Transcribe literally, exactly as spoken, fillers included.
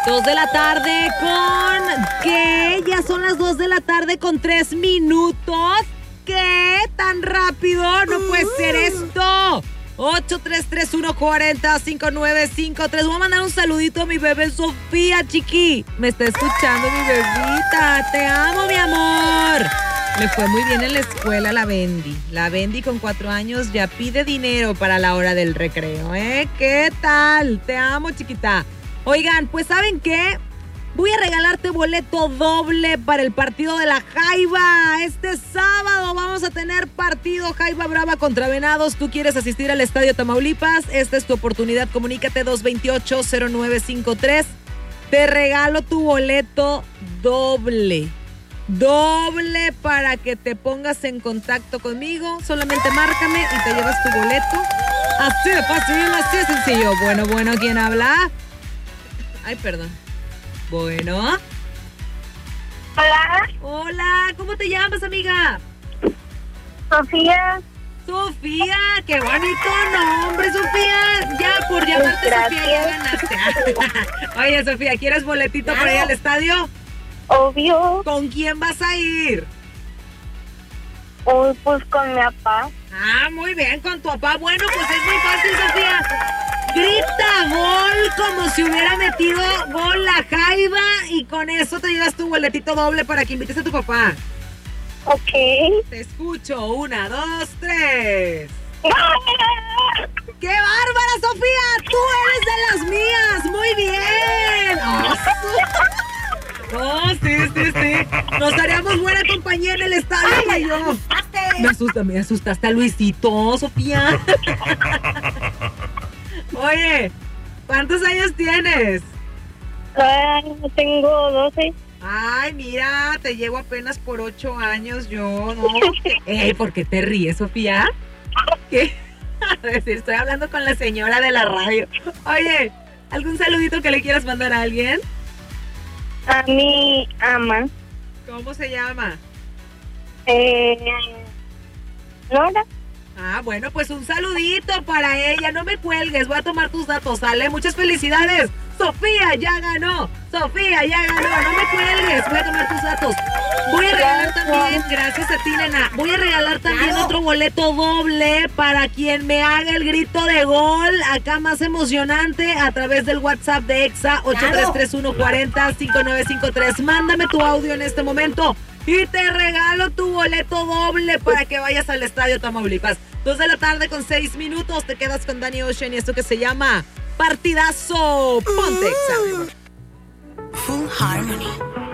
Dos de la tarde con... ¿Qué? Ya son las dos de la tarde con tres minutos. ¿Qué? ¿Tan rápido? No puede ser esto. ocho tres tres uno cuatro cero cinco nueve cinco tres. Voy a mandar un saludito a mi bebé Sofía, chiqui. Me está escuchando mi bebita. Te amo, mi amor. Le fue muy bien en la escuela la Bendy. La Bendy con cuatro años ya pide dinero para la hora del recreo, ¿eh? ¿Qué tal? Te amo, chiquita. Oigan, pues ¿saben qué? Voy a regalarte boleto doble para el partido de la Jaiba. Este sábado vamos a tener partido Jaiba Brava contra Venados. ¿Tú quieres asistir al Estadio Tamaulipas? Esta es tu oportunidad. Comunícate dos dos ocho, cero nueve cinco tres. Te regalo tu boleto doble. Doble para que te pongas en contacto conmigo. Solamente márcame y te llevas tu boleto. Así de fácil, así de sencillo. Bueno, bueno, ¿quién habla? Ay, perdón. Bueno. Hola. Hola, ¿cómo te llamas, amiga? Sofía. Sofía, qué bonito nombre, Sofía. Ya, por llamarte Gracias. Sofía, ya ganaste. Oye, Sofía, ¿quieres boletito para ir al estadio? Obvio. ¿Con quién vas a ir? Uy, pues con mi papá. Ah, muy bien, con tu papá. Bueno, pues es muy fácil, Sofía. Grita gol como si hubiera metido gol la Jaiba y con eso te llevas tu boletito doble para que invites a tu papá. Ok. Te escucho. Una, dos, tres. ¡Qué bárbara, Sofía! ¡Tú eres de las mías! ¡Muy bien! Oh, sí, sí, sí. Nos haríamos buena compañía en el estadio, ella y yo. Me asusta, me asustaste a Luisito, Sofía. Oye, ¿cuántos años tienes? Ah, tengo doce. Ay, mira, te llevo apenas por ocho años yo, ¿no? Ey, ¿por qué te ríes, Sofía? ¿Qué? A decir, estoy hablando con la señora de la radio. Oye, ¿algún saludito que le quieras mandar a alguien? A mi ama. ¿Cómo se llama? Eh, Nora. Ah, bueno, pues un saludito para ella. No me cuelgues, voy a tomar tus datos, ¿sale? Muchas felicidades. Sofía ya ganó. Sofía ya ganó. No me cuelgues, voy a tomar tus datos. Voy a regalar también, gracias a ti, nena, voy a regalar también otro boleto doble para quien me haga el grito de gol acá más emocionante a través del WhatsApp de Exa ocho tres tres uno cuatro cero cinco nueve cinco tres. Mándame tu audio en este momento y te regalo tu boleto doble para que vayas al Estadio Tamaulipas. Dos de la tarde con seis minutos. Te quedas con Danny Ocean y esto que se llama Partidazo. Ponte Exa. Full Harmony.